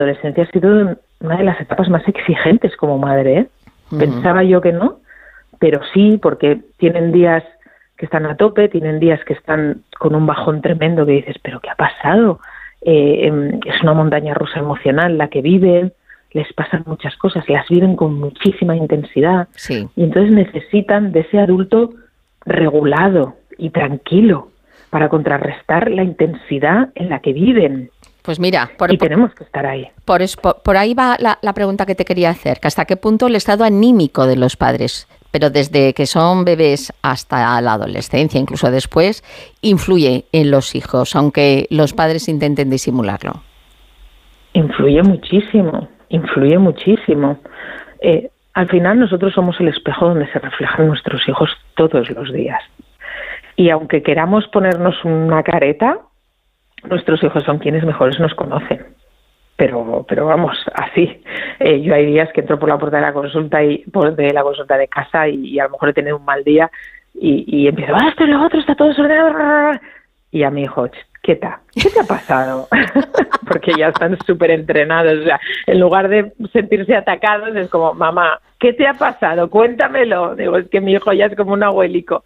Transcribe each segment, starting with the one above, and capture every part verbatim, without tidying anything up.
adolescencia ha sido una de las etapas más exigentes como madre, ¿eh? Uh-huh. Pensaba yo que no, pero sí, porque tienen días que están a tope, tienen días que están con un bajón tremendo que dices, ¿pero qué ha pasado? Eh, es una montaña rusa emocional la que viven, les pasan muchas cosas, las viven con muchísima intensidad, sí. Y entonces necesitan de ese adulto regulado y tranquilo para contrarrestar la intensidad en la que viven. Pues mira, por, y tenemos que estar ahí. Por, por, por ahí va la, la pregunta que te quería hacer, que hasta qué punto el estado anímico de los padres, pero desde que son bebés hasta la adolescencia, incluso después, influye en los hijos, aunque los padres intenten disimularlo. Influye muchísimo, influye muchísimo. Eh, al final nosotros somos el espejo donde se reflejan nuestros hijos todos los días. Y aunque queramos ponernos una careta, nuestros hijos son quienes mejores nos conocen. Pero, pero vamos, así. Eh, yo hay días que entro por la puerta de la consulta y por de la consulta de casa y, y a lo mejor he tenido un mal día y, y empiezo, ah, esto y lo otro, está todo desordenado. Y a mi hijo, quieta, ¿qué te ha pasado? Porque ya están súper entrenados. O sea, en lugar de sentirse atacados, es como, mamá, ¿qué te ha pasado? Cuéntamelo. Digo, es que mi hijo ya es como un abuelico.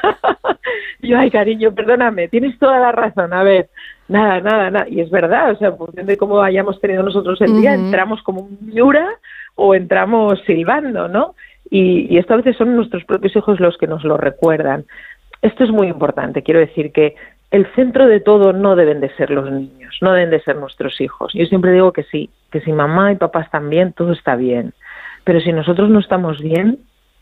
Yo, ay, cariño, perdóname, tienes toda la razón. A ver, nada, nada, nada. Y es verdad, o sea, en función de cómo hayamos tenido nosotros el día, uh-huh. entramos como un miura o entramos silbando, ¿no? Y, y esto a veces son nuestros propios hijos los que nos lo recuerdan. Esto es muy importante. Quiero decir que el centro de todo no deben de ser los niños, no deben de ser nuestros hijos. Yo siempre digo que sí, que si mamá y papá están bien, todo está bien. Pero si nosotros no estamos bien,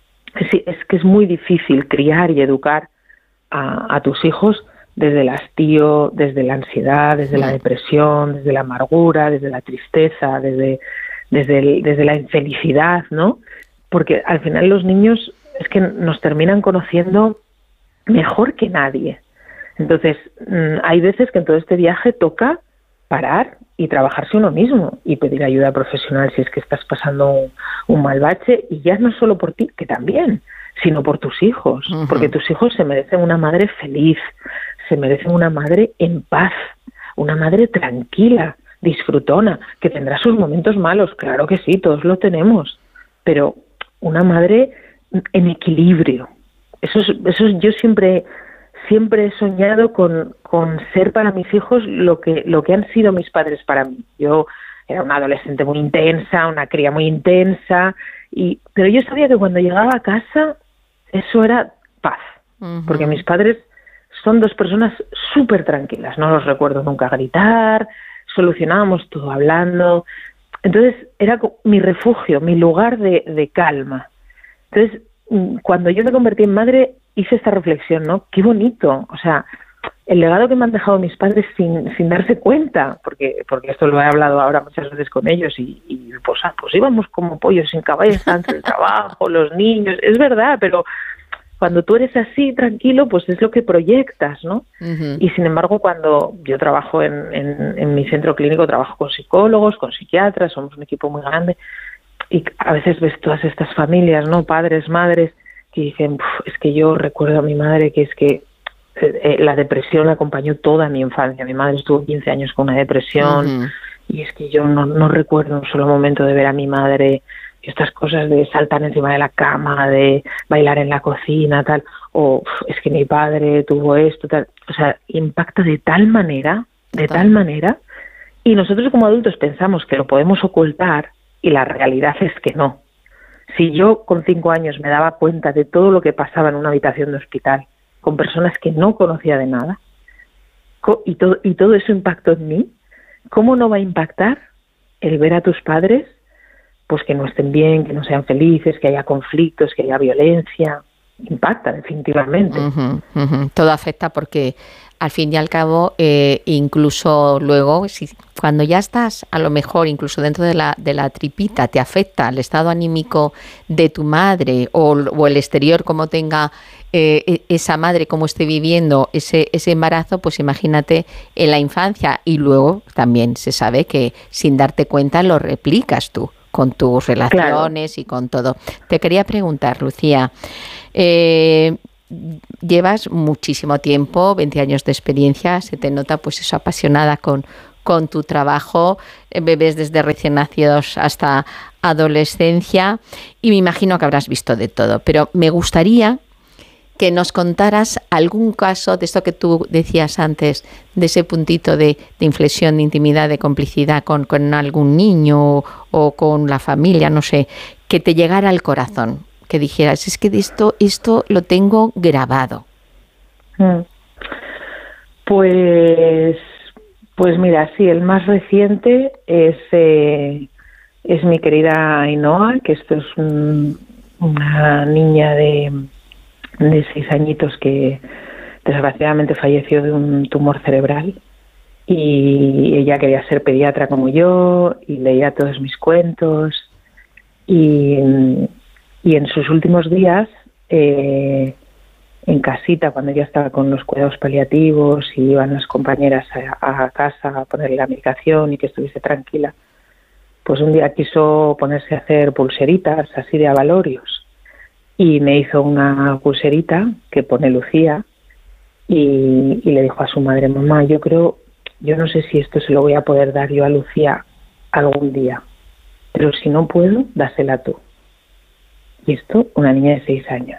es que es muy difícil criar y educar a, a tus hijos desde el hastío, desde la ansiedad, desde la depresión, desde la amargura, desde la tristeza, desde, desde, el, desde la infelicidad, ¿no? Porque al final los niños es que nos terminan conociendo mejor que nadie. Entonces, hay veces que en todo este viaje toca parar y trabajarse uno mismo y pedir ayuda profesional si es que estás pasando un, un mal bache, y ya no solo por ti, que también, sino por tus hijos, uh-huh. porque tus hijos se merecen una madre feliz, se merecen una madre en paz, una madre tranquila, disfrutona, que tendrá sus momentos malos, claro que sí, todos lo tenemos, pero una madre en equilibrio. Eso es, eso es, yo siempre... Siempre he soñado con, con ser para mis hijos lo que, lo que han sido mis padres para mí. Yo era una adolescente muy intensa, una cría muy intensa, y pero yo sabía que cuando llegaba a casa eso era paz, uh-huh. porque mis padres son dos personas súper tranquilas, no los recuerdo nunca gritar, solucionábamos todo hablando. Entonces era mi refugio, mi lugar de, de calma. Entonces, cuando yo me convertí en madre, hice esta reflexión, ¿no? Qué bonito, o sea, el legado que me han dejado mis padres sin, sin darse cuenta, porque porque esto lo he hablado ahora muchas veces con ellos y, y pues, ah, pues íbamos como pollos sin caballos entre el trabajo, los niños, es verdad, pero cuando tú eres así, tranquilo, pues es lo que proyectas, ¿no? Uh-huh. Y sin embargo, cuando yo trabajo en, en, en mi centro clínico, trabajo con psicólogos, con psiquiatras, somos un equipo muy grande, y a veces ves todas estas familias, ¿no? Padres, madres, que dicen, es que yo recuerdo a mi madre que es que eh, la depresión la acompañó toda mi infancia. Mi madre estuvo quince años con una depresión, uh-huh. y es que yo no, no recuerdo un solo momento de ver a mi madre, estas cosas de saltar encima de la cama, de bailar en la cocina, tal, o es que mi padre tuvo esto, tal. O sea, impacta de tal manera, de tal manera, y nosotros como adultos pensamos que lo podemos ocultar, y la realidad es que no. Si yo con cinco años me daba cuenta de todo lo que pasaba en una habitación de hospital con personas que no conocía de nada, y todo, y todo eso impactó en mí, ¿cómo no va a impactar el ver a tus padres pues que no estén bien, que no sean felices, que haya conflictos, que haya violencia? Impacta definitivamente. Uh-huh, uh-huh. Todo afecta porque al fin y al cabo, eh, incluso luego, si, cuando ya estás, a lo mejor, incluso dentro de la, de la tripita, te afecta el estado anímico de tu madre o, o el exterior, como tenga eh, esa madre, cómo esté viviendo ese, ese embarazo, pues imagínate en la infancia. Y luego también se sabe que sin darte cuenta lo replicas tú con tus relaciones, claro, y con todo. Te quería preguntar, Lucía, eh, llevas muchísimo tiempo, veinte años de experiencia, se te nota pues eso, apasionada con, con tu trabajo, eh, bebés desde recién nacidos hasta adolescencia, y me imagino que habrás visto de todo, pero me gustaría que nos contaras algún caso de esto que tú decías antes, de ese puntito de, de inflexión, de intimidad, de complicidad con, con algún niño o, o con la familia, no sé, que te llegara al corazón, que dijeras, es que de esto, esto lo tengo grabado. Pues, pues mira, sí, el más reciente es, eh, es mi querida Ainhoa, que esto es un, una niña de... de seis añitos que desgraciadamente falleció de un tumor cerebral, y ella quería ser pediatra como yo y leía todos mis cuentos, y, y en sus últimos días eh, en casita, cuando ella estaba con los cuidados paliativos y iban las compañeras a, a casa a ponerle la medicación y que estuviese tranquila, pues un día quiso ponerse a hacer pulseritas así de abalorios. Y me hizo una pulserita que pone Lucía y, y le dijo a su madre, mamá, yo creo, yo no sé si esto se lo voy a poder dar yo a Lucía algún día, pero si no puedo, dásela tú. Y esto, una niña de seis años.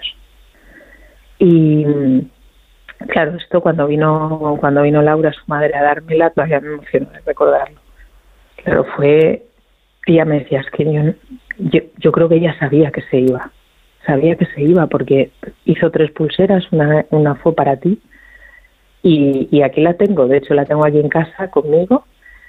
Y claro, esto cuando vino cuando vino Laura, su madre, a dármela, todavía me emocionó de recordarlo. Claro, fue, ella me decía, es que yo, yo, yo creo que ella sabía que se iba. Sabía que se iba porque hizo tres pulseras, una, una fue para ti, y, y aquí la tengo, de hecho la tengo aquí en casa conmigo,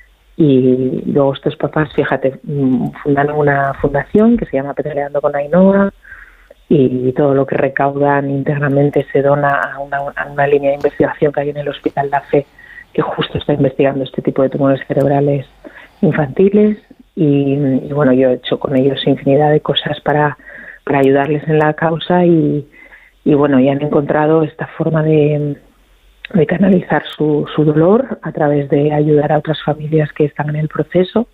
y luego estos papás, fíjate, fundaron una fundación que se llama Pedaleando con Ainhoa, y todo lo que recaudan íntegramente se dona a una, a una línea de investigación que hay en el Hospital La Fe, que justo está investigando este tipo de tumores cerebrales infantiles, y, y bueno, yo he hecho con ellos infinidad de cosas para para ayudarles en la causa, y, y bueno, ya han encontrado esta forma de, de canalizar su, su dolor a través de ayudar a otras familias que están en el proceso,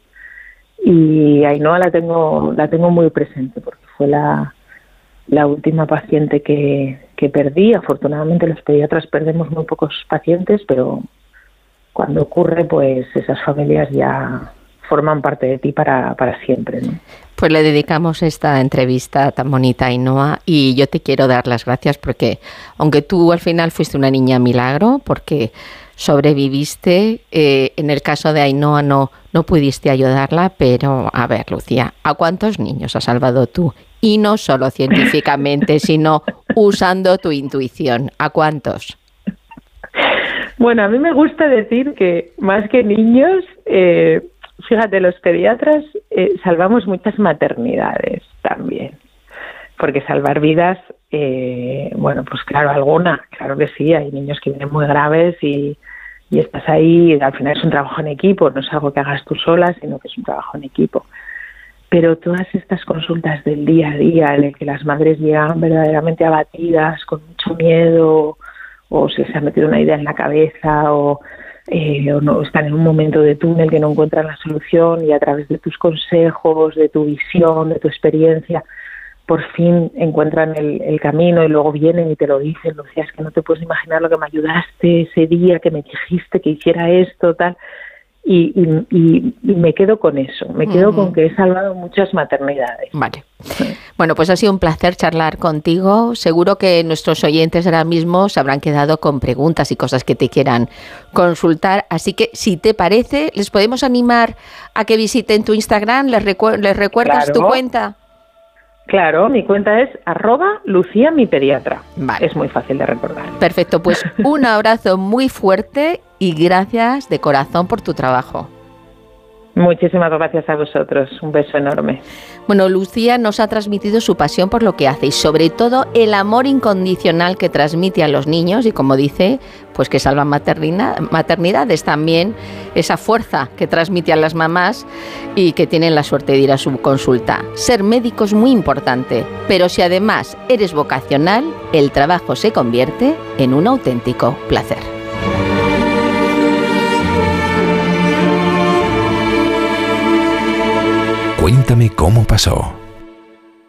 y Ainhoa la tengo la tengo muy presente porque fue la, la última paciente que, que perdí. Afortunadamente los pediatras perdemos muy pocos pacientes, pero cuando ocurre, pues esas familias ya forman parte de ti para, para siempre, ¿no? Pues le dedicamos esta entrevista tan bonita a Ainhoa, y yo te quiero dar las gracias porque, aunque tú al final fuiste una niña milagro, porque sobreviviste, eh, en el caso de Ainhoa no, no pudiste ayudarla, pero a ver, Lucía, ¿a cuántos niños has salvado tú? Y no solo científicamente, sino usando tu intuición. ¿A cuántos? Bueno, a mí me gusta decir que más que niños, eh, fíjate, los pediatras eh, salvamos muchas maternidades también, porque salvar vidas, eh, bueno, pues claro, alguna, claro que sí, hay niños que vienen muy graves y, y estás ahí, y al final es un trabajo en equipo, no es algo que hagas tú sola, sino que es un trabajo en equipo. Pero todas estas consultas del día a día, en el que las madres llegan verdaderamente abatidas, con mucho miedo, o se les ha metido una idea en la cabeza, o Eh, o no, están en un momento de túnel que no encuentran la solución, y a través de tus consejos, de tu visión, de tu experiencia, por fin encuentran el, el camino, y luego vienen y te lo dicen, Lucía, es que no te puedes imaginar lo que me ayudaste ese día, que me dijiste que hiciera esto, tal. Y, y, y, y me quedo con eso, me quedo uh-huh. con que he salvado muchas maternidades. Vale. Bueno, pues ha sido un placer charlar contigo. Seguro que nuestros oyentes ahora mismo se habrán quedado con preguntas y cosas que te quieran consultar. Así que, si te parece, les podemos animar a que visiten tu Instagram. ¿Les, recu- les recuerdas claro. tu cuenta? Claro, mi cuenta es arroba Lucía mi pediatra. Vale. Es muy fácil de recordar. Perfecto, pues un abrazo muy fuerte y gracias de corazón por tu trabajo. Muchísimas gracias a vosotros, un beso enorme. Bueno, Lucía nos ha transmitido su pasión por lo que hace y sobre todo el amor incondicional que transmite a los niños y, como dice, pues que salvan maternidades también, esa fuerza que transmite a las mamás y que tienen la suerte de ir a su consulta. Ser médico es muy importante, pero si además eres vocacional, el trabajo se convierte en un auténtico placer. Cuéntame cómo pasó.